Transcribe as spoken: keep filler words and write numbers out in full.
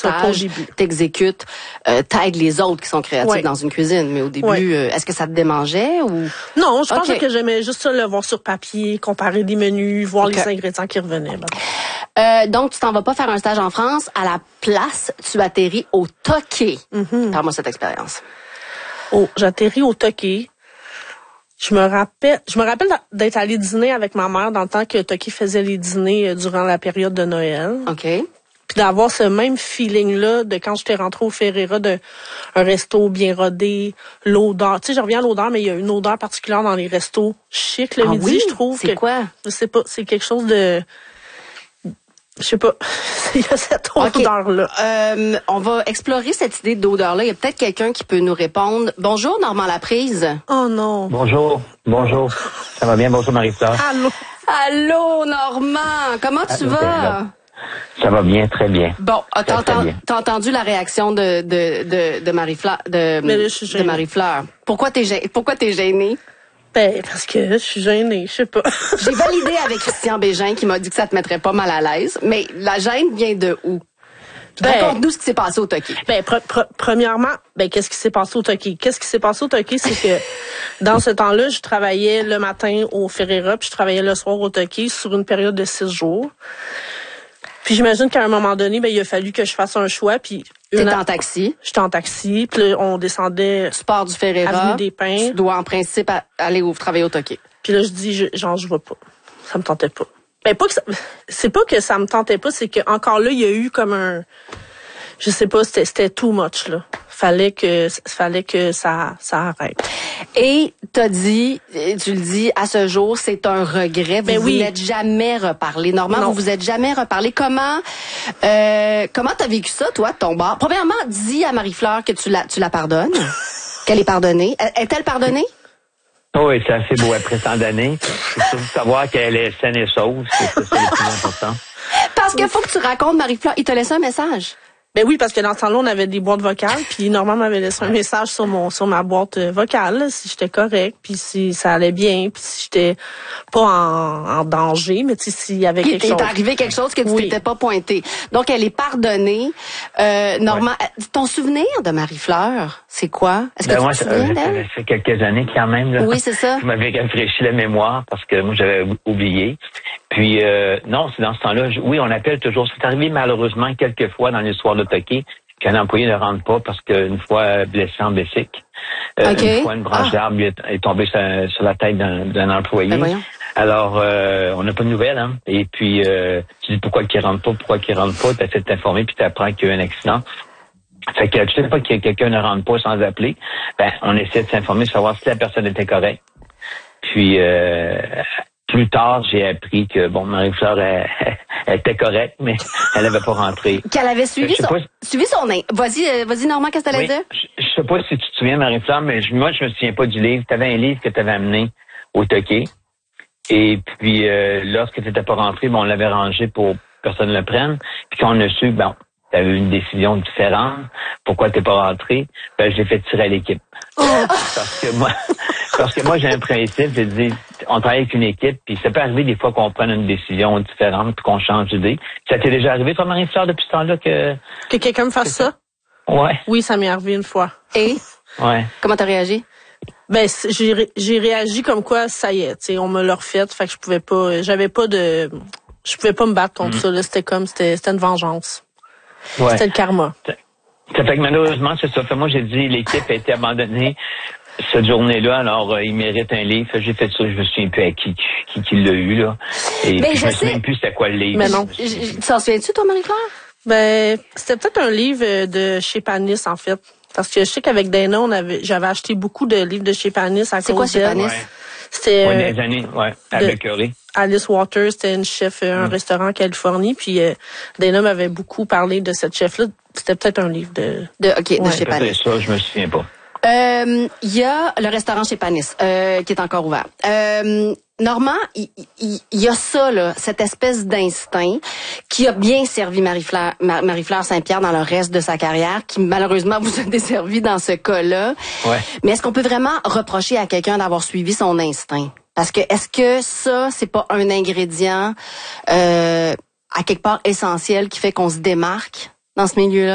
passage, t'exécutes, euh, t'aides les autres qui sont créatifs ouais. dans une cuisine. Mais au début, ouais. euh, est-ce que ça te démangeait ou? Non, je pense okay. que j'aimais juste ça, le voir sur papier, comparer des menus, voir okay. les ingrédients qui revenaient. Ben. Euh, donc, tu t'en vas pas faire un stage en France. À la place, tu atterris au Toqué. Mm-hmm. Parle-moi cette expérience. Oh, j'atterris au Toqué. Je me rappelle, je me rappelle d'être allée dîner avec ma mère dans le temps que Toqué faisait les dîners durant la période de Noël. OK. Puis d'avoir ce même feeling-là de quand j'étais rentrée au Ferreira, de un resto bien rodé, l'odeur. Tu sais, je reviens à l'odeur, mais il y a une odeur particulière dans les restos chics le ah midi, oui? je trouve. C'est quoi? Je sais pas, c'est quelque chose de... Je sais pas, il y a cette odeur-là. Okay. Euh, on va explorer cette idée d'odeur-là. Il y a peut-être quelqu'un qui peut nous répondre. Bonjour, Normand Laprise. Oh non. Bonjour, bonjour. Ça va bien? Bonjour, Marie-Fleur. Allô. Allô, Normand. Comment tu Allô, vas? Ça va bien, très bien. Bon, t'as, entendu, t'as entendu la réaction de, de, de, de Marie-Fleur, de, de Marie-Fleur. Pourquoi t'es gênée? Pourquoi t'es gênée? Ben, parce que je suis gênée, je sais pas. J'ai validé avec Christian Bégin qui m'a dit que ça te mettrait pas mal à l'aise, mais la gêne vient de où? Ben, raconte-nous ce qui s'est passé au Toqué. Ben, pre- pre- premièrement, ben, qu'est-ce qui s'est passé au Toqué? Qu'est-ce qui s'est passé au Toqué, c'est que dans ce temps-là, je travaillais le matin au Ferreira, puis je travaillais le soir au Toqué sur une période de six jours. Puis j'imagine qu'à un moment donné, ben, il a fallu que je fasse un choix, puis... T'étais en taxi. J'étais en taxi, puis là, on descendait... Tu pars du Ferreira, Avenue des Pins. Tu dois en principe aller au, travailler au Toqué. Puis là, je dis, je, genre, je vais pas. Ça me tentait pas. Ben, pas que ça, c'est pas que ça me tentait pas, c'est que encore là, il y a eu comme un... Je sais pas, c'était, c'était too much, là. Fallait que, fallait que ça, ça arrête. Et t'as dit, tu le dis, à ce jour, c'est un regret. Vous ben vous oui. n'êtes jamais reparlé. Normand, vous vous êtes jamais reparlé. Comment, euh, comment t'as vécu ça, toi, de ton bord? Premièrement, dis à Marie-Fleur que tu la, tu la pardonnes. Qu'elle est pardonnée. Est-elle pardonnée? Oui, c'est assez beau après tant d'années. Il faut savoir qu'elle est saine et sauve. C'est ça, c'est le plus important. Parce qu'il faut que tu racontes, Marie-Fleur, il t'a laissé un message. Ben oui, parce que dans ce temps-là, on avait des boîtes vocales, puis Normand m'avait laissé un message sur mon sur ma boîte vocale, là, si j'étais correct, puis si ça allait bien, puis si j'étais pas en, en danger, mais tu sais, s'il y avait quelque il chose. Il t'est arrivé quelque chose que tu oui. t'étais pas pointé. Donc, elle est pardonnée. Euh, Normand, ouais. Ton souvenir de Marie-Fleur, c'est quoi? Est-ce que ben tu moi, te souviens d'elle? Ça fait quelques années quand même. Là. Oui, c'est ça. Vous m'avez rafraîchi la mémoire parce que moi, j'avais oublié. Puis, euh, non, c'est dans ce temps-là. Je, oui, on appelle toujours. C'est arrivé malheureusement quelques fois dans l'histoire de Toqué qu'un employé ne rentre pas parce qu'une fois blessé en bicycle, euh, okay. une fois une branche ah. d'arbre est, est tombée sur, sur la tête d'un, d'un employé. Ben Alors, euh, on n'a pas de nouvelles. Hein? Et puis, euh, tu dis pourquoi qu'il rentre pas, pourquoi qu'il rentre pas. Tu essaies de t'informer puis tu apprends qu'il y a eu un accident. Fait que tu sais pas que quelqu'un ne rentre pas sans appeler. Ben, on essaie de s'informer, de savoir si la personne était correcte. Puis, euh, plus tard, j'ai appris que, bon, Marie-Fleur, elle, elle était correcte, mais elle n'avait pas rentré. Qu'elle avait suivi son, pas... suivi son... Vas-y, vas-y, Normand, qu'est-ce que t'allais oui, dire? Je, je sais pas si tu te souviens, Marie-Fleur, mais je, moi, je me souviens pas du livre. Tu avais un livre que tu avais amené au Toqué. Et puis, euh, lorsque tu n'étais pas rentré, bon, on l'avait rangé pour que personne ne le prenne. Puis quand on a su, bon, tu avais eu une décision différente. Pourquoi t'es pas rentré? Ben, je l'ai fait tirer à l'équipe. Oh. Parce que moi, parce que moi, j'ai un principe, je dis, on travaille avec une équipe, puis ça peut arriver des fois qu'on prenne une décision différente, puis qu'on change d'idée. Ça t'est déjà arrivé, toi, Marie-Fleur, depuis ce temps-là que... Que quelqu'un me fasse ça? Ouais. Oui, ça m'est arrivé une fois. Et? Ouais. Comment t'as réagi? Ben, j'ai, ré, j'ai réagi comme quoi, ça y est, tu sais, on me l'a refait, fait que je pouvais pas, j'avais pas de, je pouvais pas me battre contre mm. ça, là, c'était comme, c'était, c'était une vengeance. Ouais. C'était le karma. Ça, ça fait que malheureusement, c'est ça. Fait, moi, j'ai dit, l'équipe a été abandonnée cette journée-là, alors euh, il mérite un livre. Fait, j'ai fait ça, je me souviens plus à qui, qui, qui l'a eu, là. Et ben, puis, je, je me sais. souviens plus c'était quoi le livre. Mais non. Tu t'en souviens-tu, toi, Marie-Claire? Ben, c'était peut-être un livre de chez Panis, en fait. Parce que je sais qu'avec Dana, on avait, j'avais acheté beaucoup de livres de chez Panis à c'est cause quoi chez d'elle. Panis? Ouais. C'était... Ouais, des années, ouais, à Becqueré. Alice Waters, c'était une chef, euh, un mm. restaurant en Californie. Puis euh, Dana m'avait beaucoup parlé de cette chef-là. C'était peut-être un livre de... de OK, ouais. de chez Panis. C'est ça, je me souviens pas. Il euh, y a le restaurant chez Panis euh, qui est encore ouvert. Euh, Normand, il y, y, y a ça, là, cette espèce d'instinct qui a bien servi Marie-Fleur, Marie-Fleur Saint-Pierre dans le reste de sa carrière, qui malheureusement vous a desservi dans ce cas-là. Ouais. Mais est-ce qu'on peut vraiment reprocher à quelqu'un d'avoir suivi son instinct? Parce que est-ce que ça, c'est pas un ingrédient euh, à quelque part essentiel qui fait qu'on se démarque dans ce milieu-là?